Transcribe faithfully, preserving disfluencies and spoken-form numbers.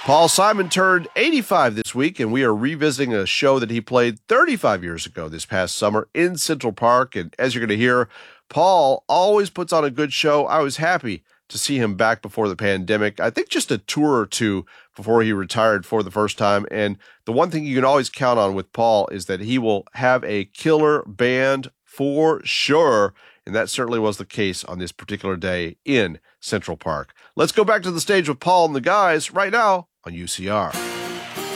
Paul Simon turned eighty-five this week, and we are revisiting a show that he played thirty-five years ago this past summer in Central Park. And as you're going to hear, Paul always puts on a good show. I was happy to see him back before the pandemic. I think just a tour or two before he retired for the first time. And the one thing you can always count on with Paul is that he will have a killer band for sure. And that certainly was the case on this particular day in Central Park. Let's go back to the stage with Paul and the guys right now on U C R.